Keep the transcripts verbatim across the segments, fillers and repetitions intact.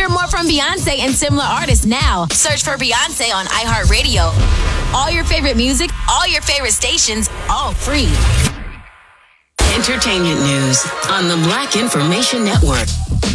Hear more from Beyonce and similar artists now. Search for Beyonce on iHeartRadio. All your favorite music, all your favorite stations, all free. Entertainment news on the Black Information Network.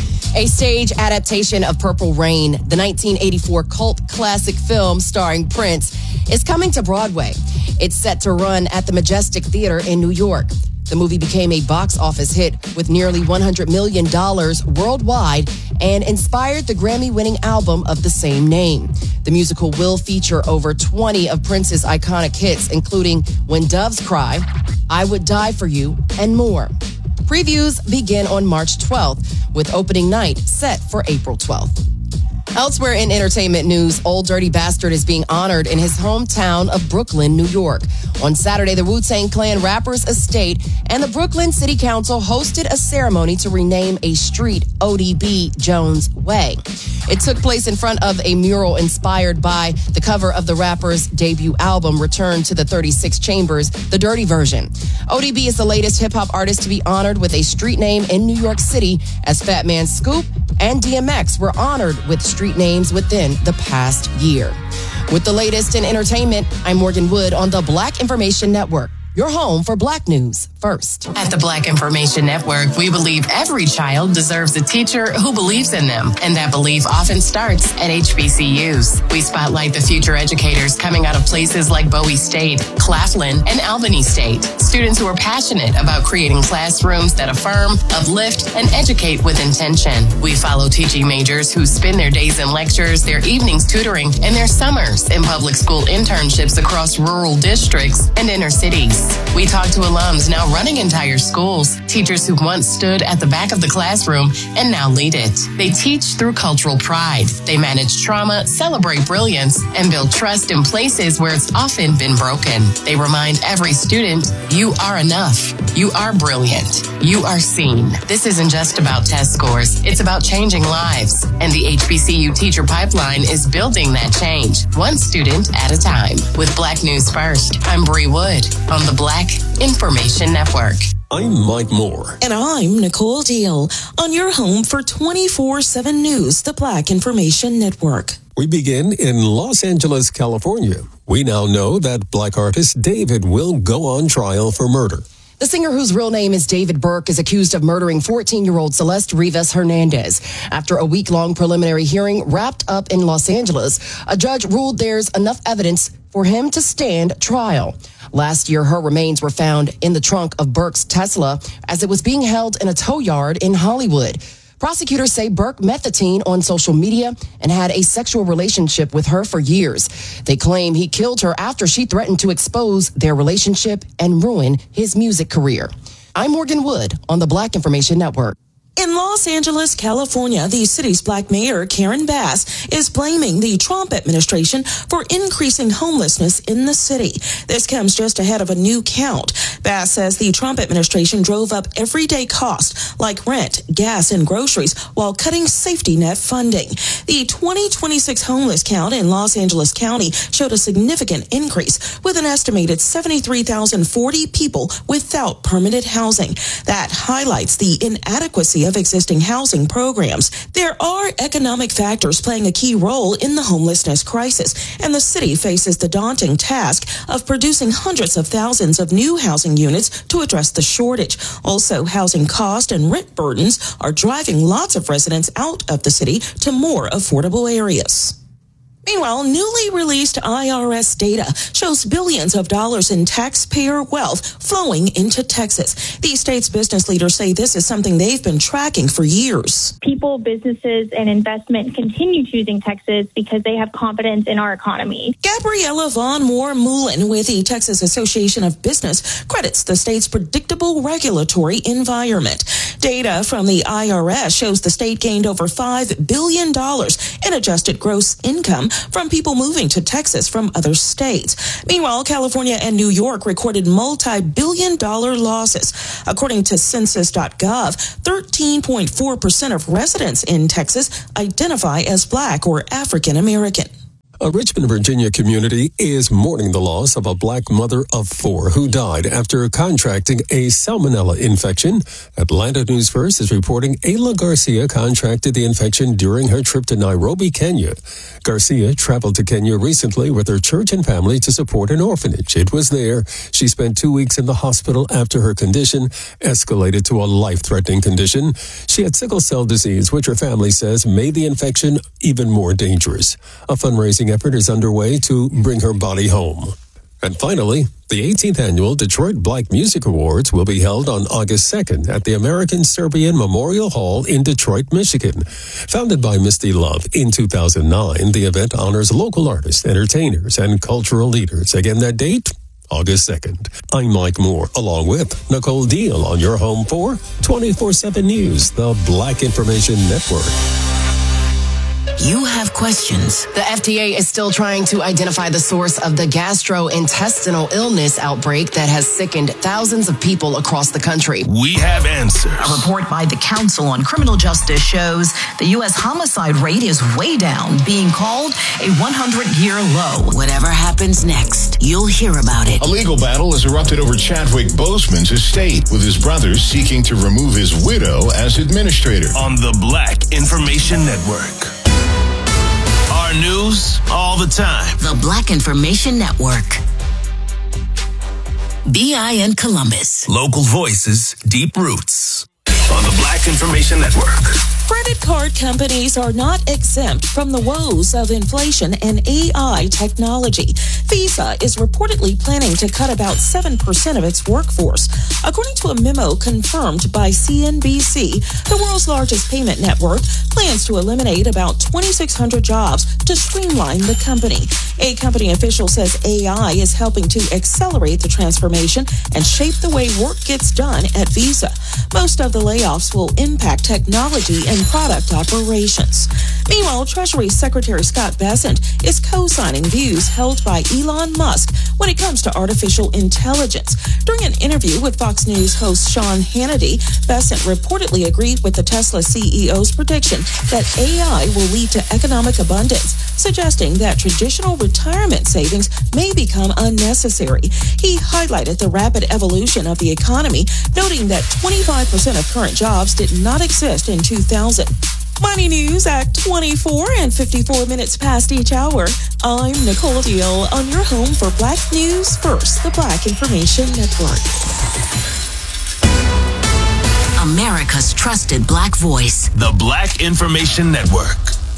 A stage adaptation of Purple Rain, the nineteen eighty-four cult classic film starring Prince, is coming to Broadway. It's set to run at the Majestic Theater in New York. The movie became a box office hit with nearly one hundred million dollars worldwide and inspired the Grammy-winning album of the same name. The musical will feature over twenty of Prince's iconic hits, including When Doves Cry, I Would Die for You, and more. Previews begin on March twelfth, with opening night set for April twelfth. Elsewhere in entertainment news, Old Dirty Bastard is being honored in his hometown of Brooklyn, New York. On Saturday, the Wu-Tang Clan rapper's estate and the Brooklyn City Council hosted a ceremony to rename a street O D B Jones Way. It took place in front of a mural inspired by the cover of the rapper's debut album, Return to the thirty-six Chambers, the Dirty Version. O D B is the latest hip-hop artist to be honored with a street name in New York City, as Fat Man Scoop and D M X were honored with street names within the past year. With the latest in entertainment, I'm Morgan Wood on the Black Information Network, your home for Black news first. At the Black Information Network, we believe every child deserves a teacher who believes in them, and that belief often starts at H B C Us. We spotlight the future educators coming out of places like Bowie State, Claflin, and Albany State. Students who are passionate about creating classrooms that affirm, uplift, and educate with intention. We follow teaching majors who spend their days in lectures, their evenings tutoring, and their summers in public school internships across rural districts and inner cities. We talk to alums now running entire schools, teachers who once stood at the back of the classroom and now lead it. They teach through cultural pride. They manage trauma, celebrate brilliance, and build trust in places where it's often been broken. They remind every student, you are enough. You are brilliant. You are seen. This isn't just about test scores. It's about changing lives. And the H B C U Teacher Pipeline is building that change, one student at a time. With Black News First, I'm Bree Wood on the Black Information Network. I'm Mike Moore. And I'm Nicole Deal on your home for twenty-four seven News, the Black Information Network. We begin in Los Angeles, California. We now know that Black artist David will go on trial for murder. The singer, whose real name is David Burke, is accused of murdering fourteen-year-old Celeste Rivas Hernandez. After a week-long preliminary hearing wrapped up in Los Angeles, a judge ruled there's enough evidence for him to stand trial. Last year, her remains were found in the trunk of Burke's Tesla as it was being held in a tow yard in Hollywood. Prosecutors say Burke met the teen on social media and had a sexual relationship with her for years. They claim he killed her after she threatened to expose their relationship and ruin his music career. I'm Morgan Wood on the Black Information Network. In Los Angeles, California, the city's Black mayor, Karen Bass, is blaming the Trump administration for increasing homelessness in the city. This comes just ahead of a new count. Bass says the Trump administration drove up everyday costs like rent, gas, and groceries while cutting safety net funding. The twenty twenty-six homeless count in Los Angeles County showed a significant increase, with an estimated seventy-three thousand forty people without permanent housing. That highlights the inadequacy of existing housing programs. There are economic factors playing a key role in the homelessness crisis, and the city faces the daunting task of producing hundreds of thousands of new housing units to address the shortage. Also, housing cost and rent burdens are driving lots of residents out of the city to more affordable areas. Meanwhile, newly released I R S data shows billions of dollars in taxpayer wealth flowing into Texas. The state's business leaders say this is something they've been tracking for years. People, businesses, and investment continue choosing Texas because they have confidence in our economy. Gabriella Von Moore Mullen with the Texas Association of Business credits the state's predictable regulatory environment. Data from the I R S shows the state gained over five billion dollars in adjusted gross income from people moving to Texas from other states. Meanwhile, California and New York recorded multi-billion dollar losses. According to census dot gov, thirteen point four percent of residents in Texas identify as Black or African American. A Richmond, Virginia community is mourning the loss of a black mother of four who died after contracting a salmonella infection. Atlanta News First is reporting Ayla Garcia contracted the infection during her trip to Nairobi, Kenya. Garcia traveled to Kenya recently with her church and family to support an orphanage. It was there she spent two weeks in the hospital after her condition escalated to a life-threatening condition. She had sickle cell disease, which her family says made the infection even more dangerous. A fundraising effort is underway to bring her body home. And finally, the eighteenth annual Detroit Black Music Awards will be held on August second at the American Serbian Memorial Hall in Detroit, Michigan. Founded by Misty Love in two thousand nine, the event honors local artists, entertainers, and cultural leaders. Again, that date, August second. I'm Mike Moore, along with Nicole Deal on your home for twenty-four seven News, the Black Information Network. You have questions. The F D A is still trying to identify the source of the gastrointestinal illness outbreak that has sickened thousands of people across the country. We have answers. A report by the Council on Criminal Justice shows the U S homicide rate is way down, being called a hundred-year low. Whatever happens next, you'll hear about it. A legal battle has erupted over Chadwick Boseman's estate, with his brothers seeking to remove his widow as administrator. On the Black Information Network. Our news all the time. The Black Information Network. B I N Columbus. Local voices, deep roots. On the Black Information Network. Credit card companies are not exempt from the woes of inflation and A I technology. Visa is reportedly planning to cut about seven percent of its workforce. According to a memo confirmed by C N B C, the world's largest payment network plans to eliminate about twenty-six hundred jobs to streamline the company. A company official says A I is helping to accelerate the transformation and shape the way work gets done at Visa. Most of the layoffs will impact technology and product operations. Meanwhile, Treasury Secretary Scott Bessent is co-signing views held by Elon Musk when it comes to artificial intelligence. During an interview with Fox News host Sean Hannity, Bessent reportedly agreed with the Tesla C E O's prediction that A I will lead to economic abundance, suggesting that traditional retirement savings may become unnecessary. He highlighted the rapid evolution of the economy, noting that twenty-five percent of current jobs did not exist in two thousand. Money News at twenty-four and fifty-four minutes past each hour. I'm Nicole Deal on your home for Black News First, the Black Information Network. America's trusted Black voice. The Black Information Network.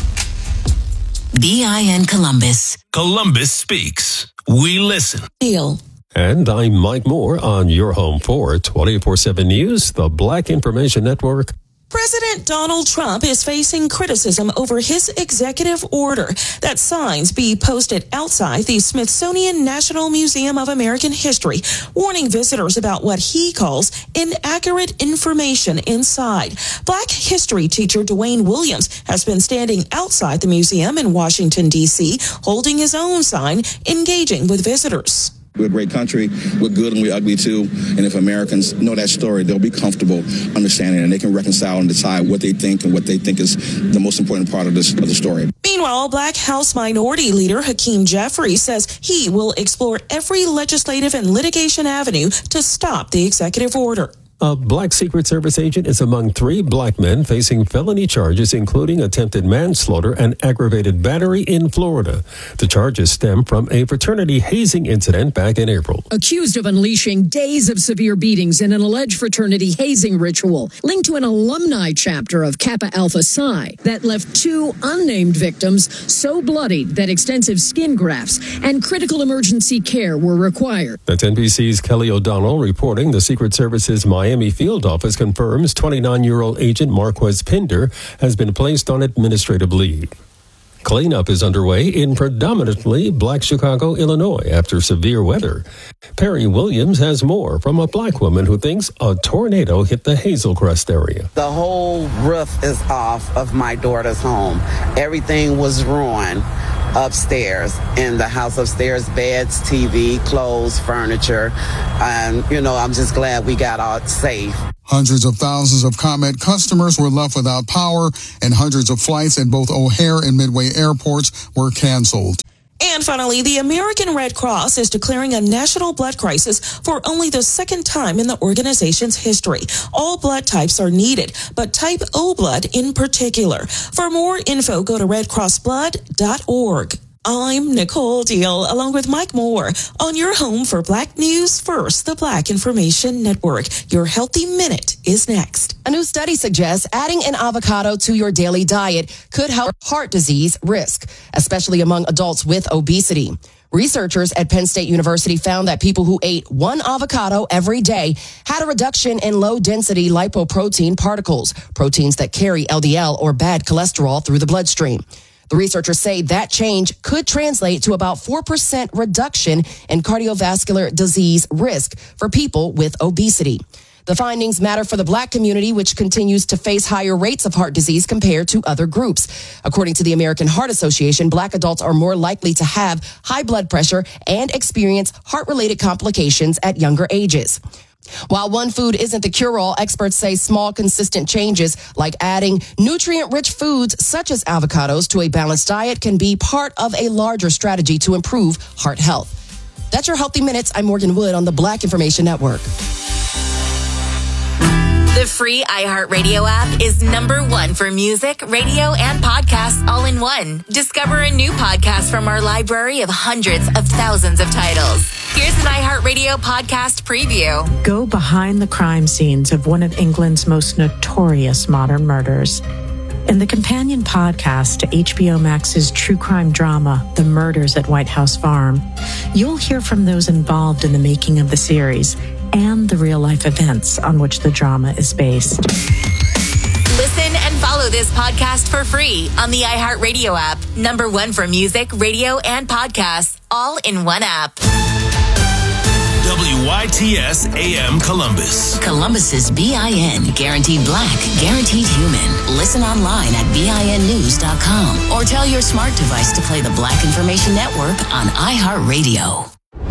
B I N Columbus. Columbus speaks. We listen. Deal. And I'm Mike Moore on your home for twenty-four seven News, the Black Information Network. President Donald Trump is facing criticism over his executive order that signs be posted outside the Smithsonian National Museum of American History, warning visitors about what he calls inaccurate information inside. Black history teacher Dwayne Williams has been standing outside the museum in Washington, D C, holding his own sign, engaging with visitors. We're a great country. We're good and we're ugly too. And if Americans know that story, they'll be comfortable understanding it, and they can reconcile and decide what they think and what they think is the most important part of this of the story. Meanwhile, Black House Minority Leader Hakeem Jeffries says he will explore every legislative and litigation avenue to stop the executive order. A black Secret Service agent is among three black men facing felony charges, including attempted manslaughter and aggravated battery in Florida. The charges stem from a fraternity hazing incident back in April. Accused of unleashing days of severe beatings in an alleged fraternity hazing ritual linked to an alumni chapter of Kappa Alpha Psi that left two unnamed victims so bloodied that extensive skin grafts and critical emergency care were required. That's N B C's Kelly O'Donnell reporting. The Secret Service's Miami Miami field office confirms twenty-nine-year-old agent Marquez Pinder has been placed on administrative leave. Cleanup is underway in predominantly black Chicago, Illinois, after severe weather. Perry Williams has more from a black woman who thinks a tornado hit the Hazel Crest area. The whole roof is off of my daughter's home. Everything was ruined upstairs in the house upstairs, beds, T V, clothes, furniture. And, you know, I'm just glad we got out safe. Hundreds of thousands of ComEd customers were left without power, and hundreds of flights at both O'Hare and Midway airports were canceled. And finally, the American Red Cross is declaring a national blood crisis for only the second time in the organization's history. All blood types are needed, but type O blood in particular. For more info, go to red cross blood dot org. I'm Nicole Deal, along with Mike Moore, on your home for Black News First, the Black Information Network. Your Healthy Minute is next. A new study suggests adding an avocado to your daily diet could help heart disease risk, especially among adults with obesity. Researchers at Penn State University found that people who ate one avocado every day had a reduction in low-density lipoprotein particles, proteins that carry L D L or bad cholesterol through the bloodstream. The researchers say that change could translate to about four percent reduction in cardiovascular disease risk for people with obesity. The findings matter for the Black community, which continues to face higher rates of heart disease compared to other groups. According to the American Heart Association, Black adults are more likely to have high blood pressure and experience heart-related complications at younger ages. While one food isn't the cure-all, experts say small, consistent changes like adding nutrient-rich foods such as avocados to a balanced diet can be part of a larger strategy to improve heart health. That's your Healthy Minutes. I'm Morgan Wood on the Black Information Network. The free iHeartRadio app is number one for music, radio, and podcasts all in one. Discover a new podcast from our library of hundreds of thousands of titles. Here's an iHeartRadio podcast preview. Go behind the crime scenes of one of England's most notorious modern murders. In the companion podcast to H B O Max's true crime drama, The Murders at White House Farm, you'll hear from those involved in the making of the series and the real-life events on which the drama is based. Listen and follow this podcast for free on the iHeartRadio app. Number one for music, radio, and podcasts, all in one app. W Y T S A M Columbus. Columbus's B I N, guaranteed black, guaranteed human. Listen online at B I N news dot com or tell your smart device to play the Black Information Network on iHeartRadio.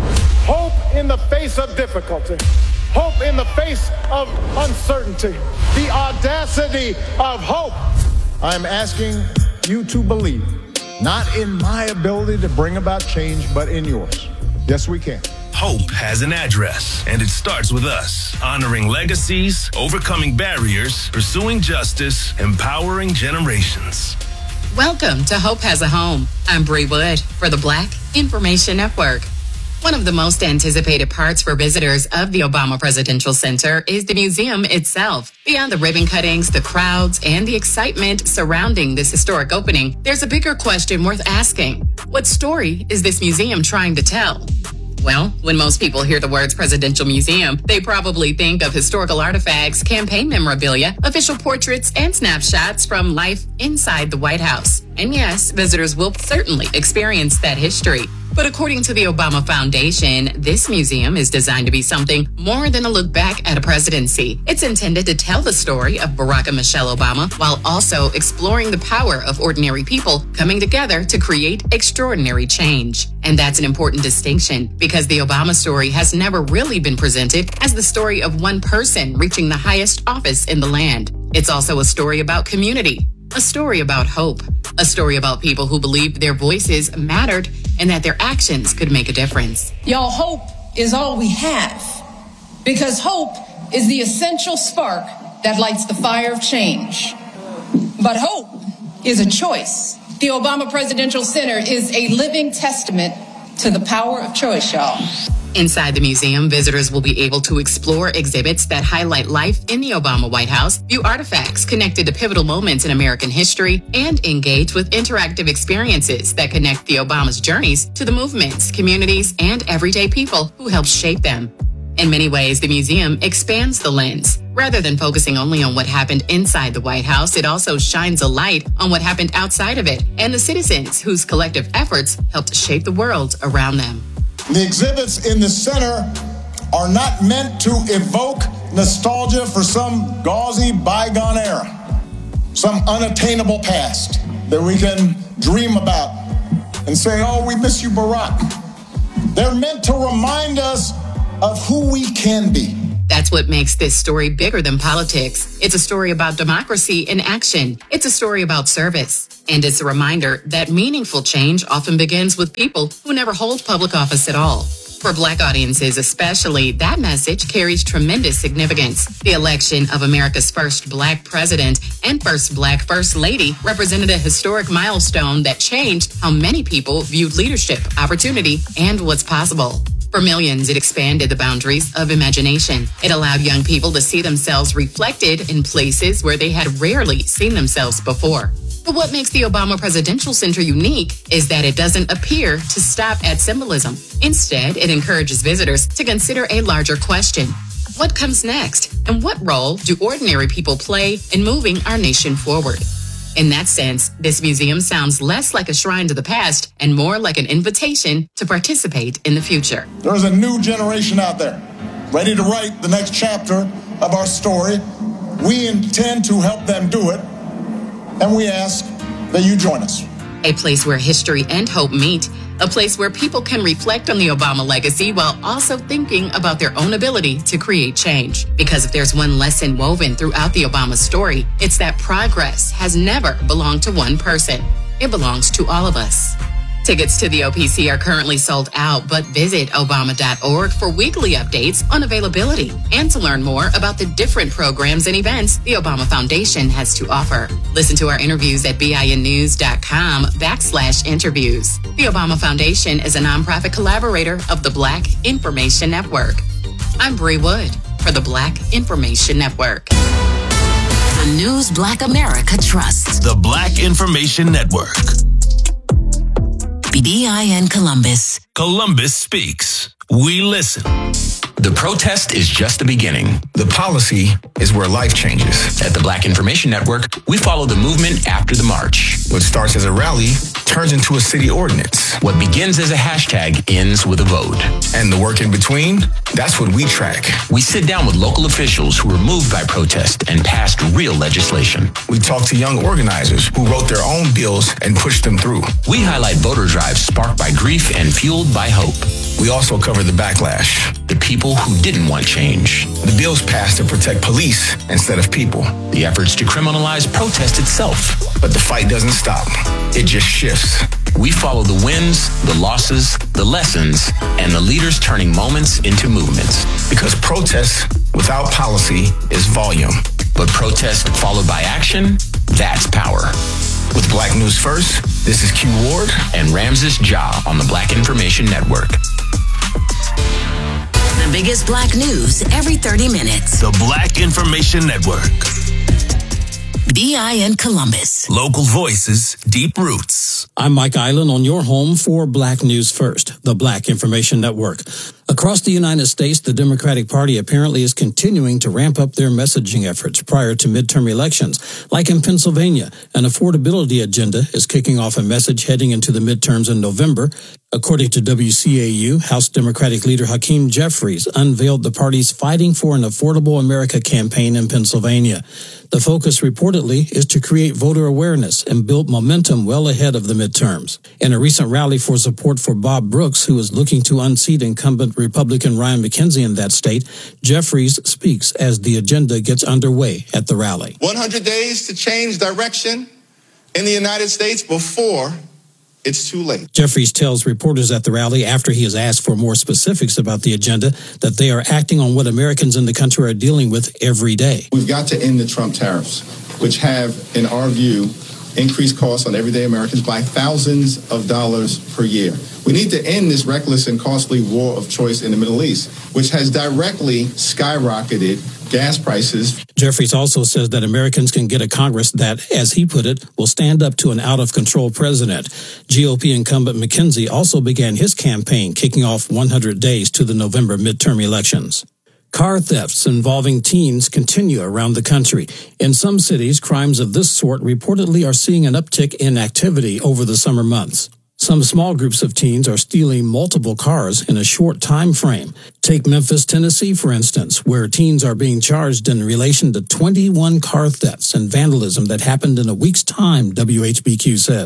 Hope in the face of difficulty. Hope in the face of uncertainty. The audacity of hope. I'm asking you to believe, not in my ability to bring about change, but in yours. Yes, we can. Hope has an address, and it starts with us. Honoring legacies, overcoming barriers, pursuing justice, empowering generations. Welcome to Hope Has a Home. I'm Bree Wood for the Black Information Network. One of the most anticipated parts for visitors of the Obama Presidential Center is the museum itself. Beyond the ribbon cuttings, the crowds, and the excitement surrounding this historic opening, there's a bigger question worth asking. What story is this museum trying to tell? Well, when most people hear the words Presidential Museum, they probably think of historical artifacts, campaign memorabilia, official portraits, and snapshots from life inside the White House. And yes, visitors will certainly experience that history. But according to the Obama Foundation, this museum is designed to be something more than a look back at a presidency. It's intended to tell the story of Barack and Michelle Obama while also exploring the power of ordinary people coming together to create extraordinary change. And that's an important distinction because the Obama story has never really been presented as the story of one person reaching the highest office in the land. It's also a story about community, a story about hope, a story about people who believed their voices mattered and that their actions could make a difference. Y'all, hope is all we have because hope is the essential spark that lights the fire of change. But hope is a choice. The Obama Presidential Center is a living testament to the power of choice, y'all. Inside the museum, visitors will be able to explore exhibits that highlight life in the Obama White House, view artifacts connected to pivotal moments in American history, and engage with interactive experiences that connect the Obama's journeys to the movements, communities, and everyday people who helped shape them. In many ways, the museum expands the lens. Rather than focusing only on what happened inside the White House, it also shines a light on what happened outside of it and the citizens whose collective efforts helped shape the world around them. The exhibits in the center are not meant to evoke nostalgia for some gauzy bygone era, some unattainable past that we can dream about and say, oh, we miss you, Barack. They're meant to remind us of who we can be. That's what makes this story bigger than politics. It's a story about democracy in action. It's a story about service. And it's a reminder that meaningful change often begins with people who never hold public office at all. For Black audiences especially, that message carries tremendous significance. The election of America's first Black president and first Black First Lady represented a historic milestone that changed how many people viewed leadership, opportunity, and what's possible. For millions, it expanded the boundaries of imagination. It allowed young people to see themselves reflected in places where they had rarely seen themselves before. But what makes the Obama Presidential Center unique is that it doesn't appear to stop at symbolism. Instead, it encourages visitors to consider a larger question. What comes next? And what role do ordinary people play in moving our nation forward? In that sense, this museum sounds less like a shrine to the past and more like an invitation to participate in the future. There's a new generation out there, ready to write the next chapter of our story. We intend to help them do it, and we ask that you join us. A place where history and hope meet, a place where people can reflect on the Obama legacy while also thinking about their own ability to create change. Because if there's one lesson woven throughout the Obama story, it's that progress has never belonged to one person. It belongs to all of us. Tickets to the O P C are currently sold out, but visit Obama dot org for weekly updates on availability and to learn more about the different programs and events the Obama Foundation has to offer. Listen to our interviews at binnews.com backslash interviews. The Obama Foundation is a nonprofit collaborator of the Black Information Network. I'm Bree Wood for the Black Information Network. The news Black America trusts. The Black Information Network. B I N Columbus. Columbus speaks. We listen. The protest is just the beginning. The policy is where life changes. At the Black Information Network, we follow the movement after the march. What starts as a rally turns into a city ordinance. What begins as a hashtag ends with a vote. And the work in between, that's what we track. We sit down with local officials who were moved by protest and passed real legislation. We talk to young organizers who wrote their own bills and pushed them through. We highlight voter drives sparked by grief and fueled by hope. We also cover the backlash, the people who didn't want change. The bills passed to protect police instead of people. The efforts to criminalize protest itself. But the fight doesn't stop. It just shifts. We follow the wins, the losses, the lessons, and the leaders turning moments into movements. Because protest without policy is volume. But protest followed by action, that's power. With Black News First, this is Q Ward and Ramses Ja on the Black Information Network. The biggest Black news every thirty minutes. The Black Information Network. B I N Columbus. Local voices, deep roots. I'm Mike Island on your home for Black News First, the Black Information Network. Across the United States, the Democratic Party apparently is continuing to ramp up their messaging efforts prior to midterm elections. Like in Pennsylvania, an affordability agenda is kicking off a message heading into the midterms in November. According to W C A U, House Democratic leader Hakeem Jeffries unveiled the party's Fighting for an Affordable America campaign in Pennsylvania. The focus reportedly is to create voter awareness and build momentum well ahead of the midterms. In a recent rally for support for Bob Brooks, who is looking to unseat incumbent Republican Ryan McKenzie in that state, Jeffries speaks as the agenda gets underway at the rally. one hundred days to change direction in the United States before it's too late. Jeffries tells reporters at the rally, after he has asked for more specifics about the agenda, that they are acting on what Americans in the country are dealing with every day. We've got to end the Trump tariffs, which have, in our view, increased costs on everyday Americans by thousands of dollars per year. We need to end this reckless and costly war of choice in the Middle East, which has directly skyrocketed gas prices. Jeffries also says that Americans can get a Congress that, as he put it, will stand up to an out-of-control president. G O P incumbent McKenzie also began his campaign, kicking off one hundred days to the November midterm elections. Car thefts involving teens continue around the country. In some cities, crimes of this sort reportedly are seeing an uptick in activity over the summer months. Some small groups of teens are stealing multiple cars in a short time frame. Take Memphis, Tennessee, for instance, where teens are being charged in relation to twenty-one car thefts and vandalism that happened in a week's time, W H B Q says.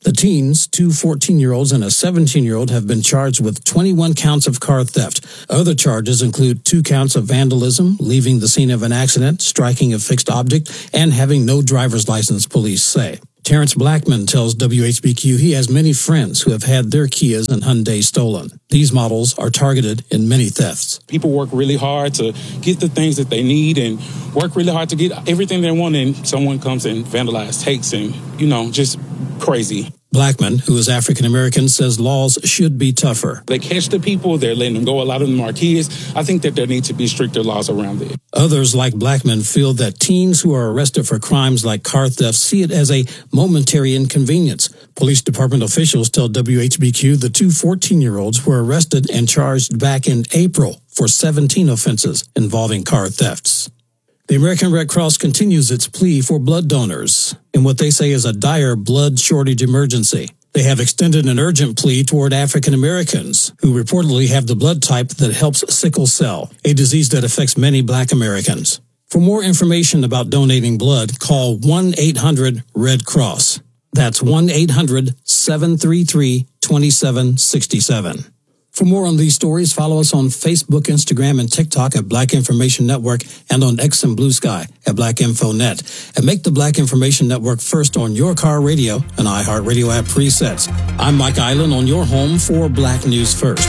The teens, two fourteen-year-olds and a seventeen-year-old, have been charged with twenty-one counts of car theft. Other charges include two counts of vandalism, leaving the scene of an accident, striking a fixed object, and having no driver's license, police say. Terrence Blackman tells W H B Q he has many friends who have had their Kias and Hyundai stolen. These models are targeted in many thefts. People work really hard to get the things that they need and work really hard to get everything they want, and someone comes and vandalizes, takes, and, you know, just crazy. Blackman, who is African-American, says laws should be tougher. They catch the people, they're letting them go. A lot of them are kids. I think that there need to be stricter laws around it. Others, like Blackman, feel that teens who are arrested for crimes like car theft see it as a momentary inconvenience. Police department officials tell W H B Q the two fourteen-year-olds were arrested and charged back in April for seventeen offenses involving car thefts. The American Red Cross continues its plea for blood donors in what they say is a dire blood shortage emergency. They have extended an urgent plea toward African Americans who reportedly have the blood type that helps sickle cell, a disease that affects many Black Americans. For more information about donating blood, call one eight hundred red cross. That's one eight hundred seven three three two seven six seven. For more on these stories, follow us on Facebook, Instagram, and TikTok at Black Information Network and on X and Blue Sky at Black Info Net. And make the Black Information Network first on your car radio and iHeartRadio app presets. I'm Mike Island on your home for Black News First.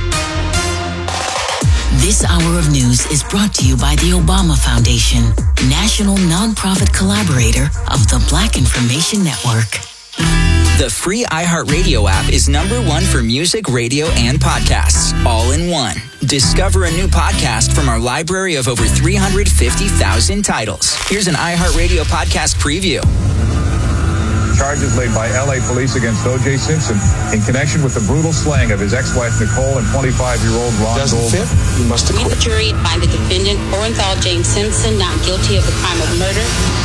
This hour of news is brought to you by the Obama Foundation, national nonprofit collaborator of the Black Information Network. The free iHeartRadio app is number one for music, radio, and podcasts, all in one. Discover a new podcast from our library of over three hundred fifty thousand titles. Here's an iHeartRadio podcast preview. Charges laid by L A police against O J Simpson in connection with the brutal slaying of his ex-wife Nicole and twenty-five-year-old Ron Doesn't Goldman. fit. You must acquit. The jury find the defendant, Orenthal James Simpson, not guilty of the crime of murder.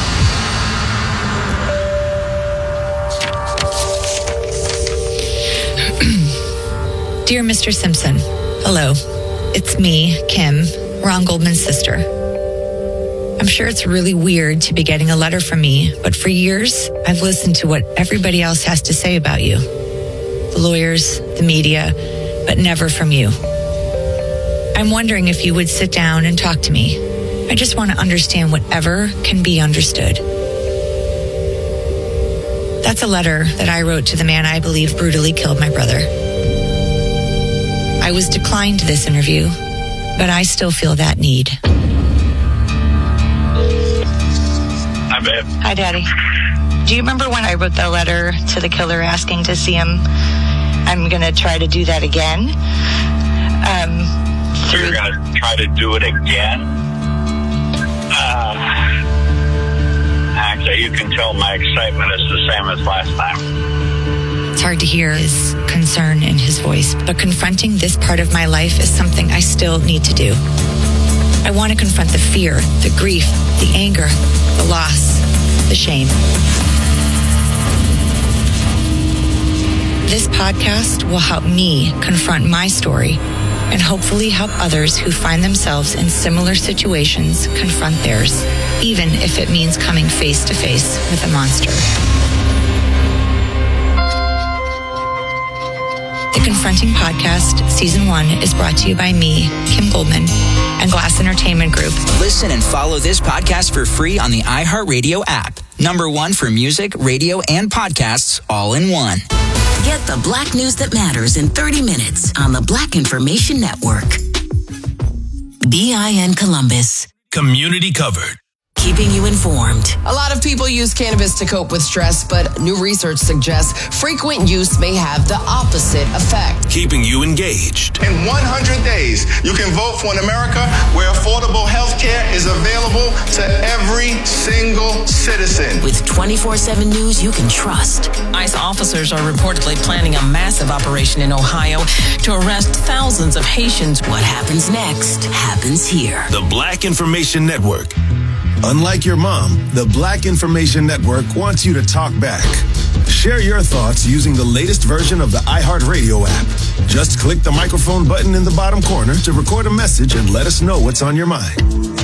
Dear Mister Simpson, hello. It's me, Kim, Ron Goldman's sister. I'm sure it's really weird to be getting a letter from me, but for years, I've listened to what everybody else has to say about you. The lawyers, the media, but never from you. I'm wondering if you would sit down and talk to me. I just want to understand whatever can be understood. That's a letter that I wrote to the man I believe brutally killed my brother. I was declined this interview, but I still feel that need. Hi, babe. Hi, Daddy. Do you remember when I wrote the letter to the killer asking to see him? I'm going to try to do that again. Um, so you're going to try to do it again? Uh, actually, you can tell my excitement is the same as last time. It's hard to hear his concern in his voice, but confronting this part of my life is something I still need to do. I want to confront the fear, the grief, the anger, the loss, the shame. This podcast will help me confront my story and hopefully help others who find themselves in similar situations confront theirs, even if it means coming face to face with a monster. The Confronting Podcast, Season one, is brought to you by me, Kim Goldman, and Glass Entertainment Group. Listen and follow this podcast for free on the iHeartRadio app. Number one for music, radio, and podcasts, all in one. Get the Black news that matters in thirty minutes on the Black Information Network. B I N Columbus. Community covered. Keeping you informed. A lot of people use cannabis to cope with stress, but new research suggests frequent use may have the opposite effect. Keeping you engaged. In one hundred days, you can vote for an America where affordable health care is available to every single citizen. With twenty-four seven news you can trust. ICE officers are reportedly planning a massive operation in Ohio to arrest thousands of Haitians. What happens next happens here. The Black Information Network. Unlike your mom, the Black Information Network wants you to talk back. Share your thoughts using the latest version of the iHeartRadio app. Just click the microphone button in the bottom corner to record a message and let us know what's on your mind.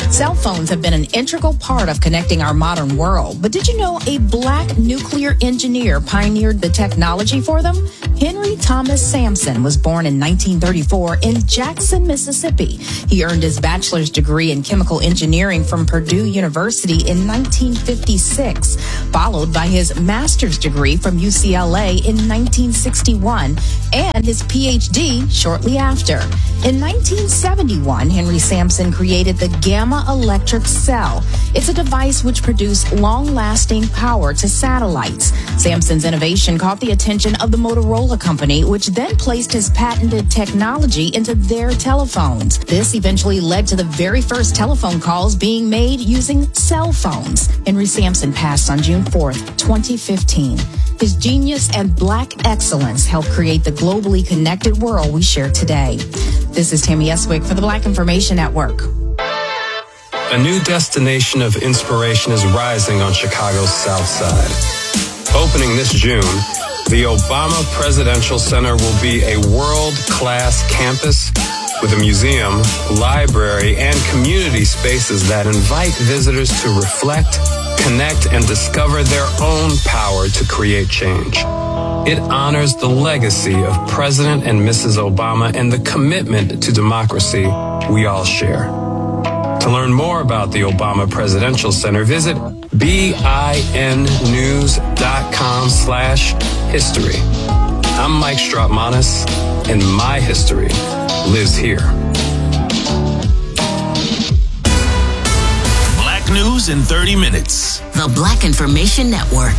Cell phones have been an integral part of connecting our modern world. But did you know a black nuclear engineer pioneered the technology for them? Henry Thomas Sampson was born in nineteen thirty-four in Jackson, Mississippi. He earned his bachelor's degree in chemical engineering from Purdue University in nineteen fifty-six, followed by his master's degree from U C L A in nineteen sixty-one and his P H D shortly after. In nineteen seventy-one, Henry Sampson created the Gamma Electric Cell. It's a device which produced long-lasting power to satellites. Sampson's innovation caught the attention of the Motorola Company, which then placed his patented technology into their telephones. This eventually led to the very first telephone calls being made using cell phones. Henry Sampson passed on June fourth, twenty fifteen. His genius and black excellence helped create the globally connected world we share today. This is Tammy Eswick for the Black Information Network. A new destination of inspiration is rising on Chicago's South Side. Opening this June, the Obama Presidential Center will be a world-class campus with a museum, library, and community spaces that invite visitors to reflect, connect, and discover their own power to create change. It honors the legacy of President and Missus Obama and the commitment to democracy we all share. To learn more about the Obama Presidential Center, visit binnews.com slash history. I'm Mike Strautmanis, and my history lives here. Black News in thirty minutes. The Black Information Network.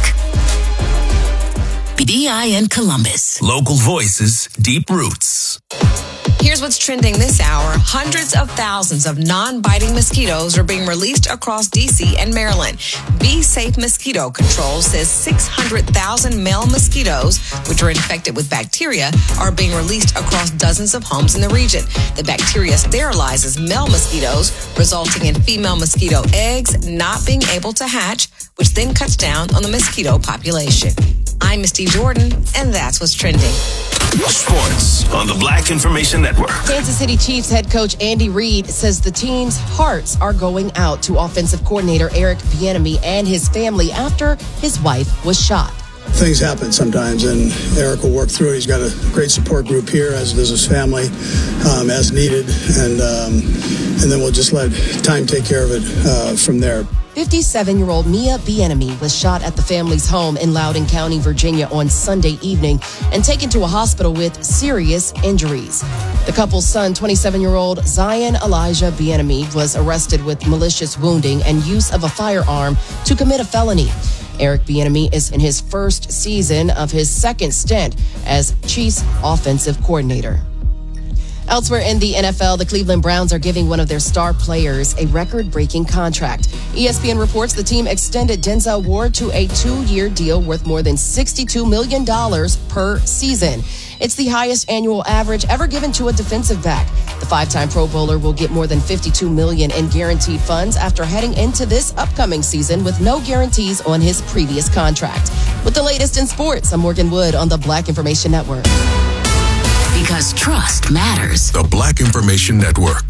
B I N Columbus. Local voices, deep roots. Here's what's trending this hour. Hundreds of thousands of non-biting mosquitoes are being released across D C and Maryland. Be Safe Mosquito Control says six hundred thousand male mosquitoes, which are infected with bacteria, are being released across dozens of homes in the region. The bacteria sterilizes male mosquitoes, resulting in female mosquito eggs not being able to hatch, which then cuts down on the mosquito population. I'm Misty Jordan, and that's what's trending. Sports on the Black Information Network. Kansas City Chiefs head coach Andy Reid says the team's hearts are going out to offensive coordinator Eric Bieniemy and his family after his wife was shot. Things happen sometimes, and Eric will work through it. He's got a great support group here, as does his family, um, as needed, and um, and then we'll just let time take care of it uh, from there. fifty-seven-year-old Mia Bieniemy was shot at the family's home in Loudoun County, Virginia on Sunday evening and taken to a hospital with serious injuries. The couple's son, twenty-seven-year-old Zion Elijah Bieniemy, was arrested with malicious wounding and use of a firearm to commit a felony. Eric Bieniemy is in his first season of his second stint as Chiefs offensive coordinator. Elsewhere in the N F L, the Cleveland Browns are giving one of their star players a record-breaking contract. E S P N reports the team extended Denzel Ward to a two-year deal worth more than sixty-two million dollars per season. It's the highest annual average ever given to a defensive back. The five-time Pro Bowler will get more than fifty-two million dollars in guaranteed funds after heading into this upcoming season with no guarantees on his previous contract. With the latest in sports, I'm Morgan Wood on the Black Information Network. Because trust matters. The Black Information Network.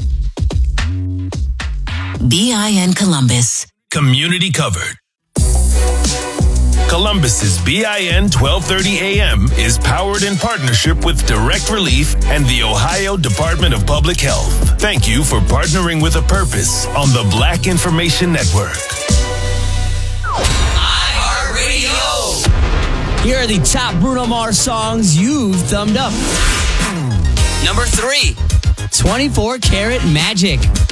B I N Columbus. Community covered. Columbus's B I N twelve thirty A M is powered in partnership with Direct Relief and the Ohio Department of Public Health. Thank you for partnering with a purpose on the Black Information Network. Here are the top Bruno Mars songs you've thumbed up. Number three, twenty-four Karat Magic.